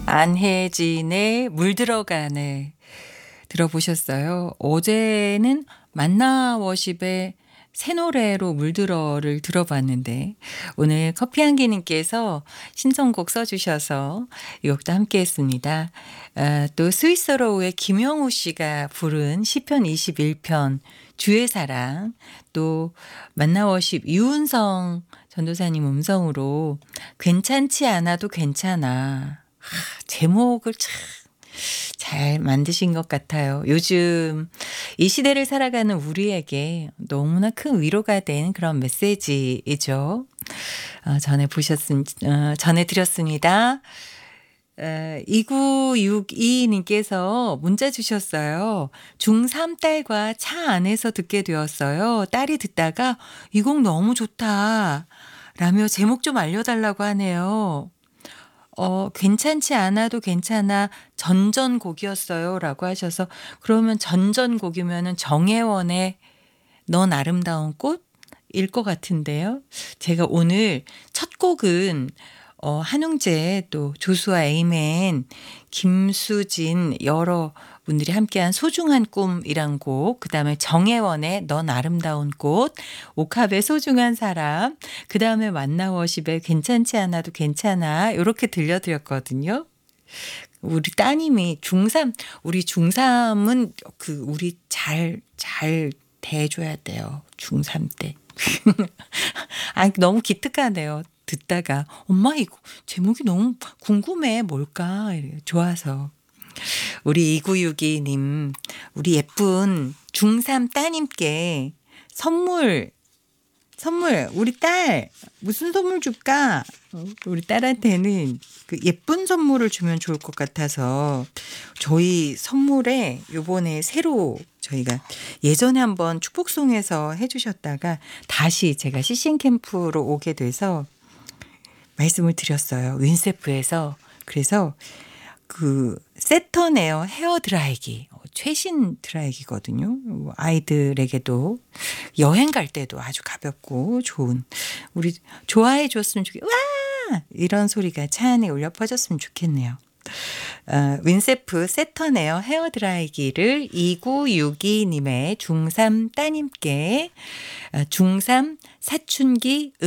안혜진의 물들어가네 들어보셨어요? 어제는 만나 워십의 새 노래로 물들어를 들어봤는데 오늘 커피향기님께서 신청곡 써주셔서 이 곡도 함께했습니다. 또 스위스로우의 김영우 씨가 부른 시편 21편 주의 사랑, 또 만나 워십 이운성 전도사님 음성으로 괜찮지 않아도 괜찮아. 제목을 참 잘 만드신 것 같아요. 요즘 이 시대를 살아가는 우리에게 너무나 큰 위로가 된 그런 메시지이죠. 전해드렸습니다. 2962님께서 문자 주셨어요. 중3 딸과 차 안에서 듣게 되었어요. 딸이 듣다가 이 곡 너무 좋다 라며 제목 좀 알려달라고 하네요. 괜찮지 않아도 괜찮아 전전곡이었어요 라고 하셔서, 그러면 전전곡이면은 정혜원의 넌 아름다운 꽃일 것 같은데요. 제가 오늘 첫 곡은 한웅재, 또 조수아 에이맨, 김수진 여러 분들이 함께한 소중한 꿈이란 곡, 그다음에 정혜원의 넌 아름다운 꽃, 옥합의 소중한 사람, 그다음에 만나워십의 괜찮지 않아도 괜찮아 이렇게 들려드렸거든요. 우리 따님이 중3, 우리 중3은 우리 잘 대해줘야 돼요. 중3 때. 너무 기특하네요. 듣다가 엄마 이거 제목이 너무 궁금해 뭘까 좋아서. 우리 2962님, 우리 예쁜 중3 따님께 선물 우리 딸 무슨 선물 줄까? 우리 딸한테는 예쁜 선물을 주면 좋을 것 같아서 저희 선물에 요번에 새로 저희가 예전에 한번 축복송에서 해주셨다가 다시 제가 CCN 캠프로 오게 돼서 말씀을 드렸어요. 윈세프에서. 그래서 세턴에어 헤어 드라이기, 최신 드라이기거든요. 아이들에게도 여행 갈 때도 아주 가볍고 좋은, 우리 좋아해 줬으면 와! 이런 소리가 차 안에 울려 퍼졌으면 좋겠네요. 윈세프 세턴에어 헤어 드라이기를 2962님의 중3 따님께 중3 사춘기